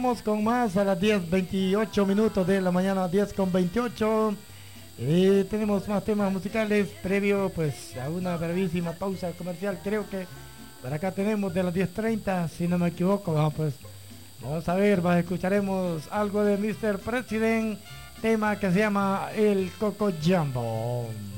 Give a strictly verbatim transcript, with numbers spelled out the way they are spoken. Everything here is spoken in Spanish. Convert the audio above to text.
Vamos con más a las diez veintiocho minutos de la mañana, diez con veintiocho. Y tenemos más temas musicales previo pues a una brevísima pausa comercial. Creo que por acá tenemos de las diez treinta, si no me equivoco. Vamos, pues, vamos a ver, va, escucharemos algo de míster President, tema que se llama El Coco Jumbo.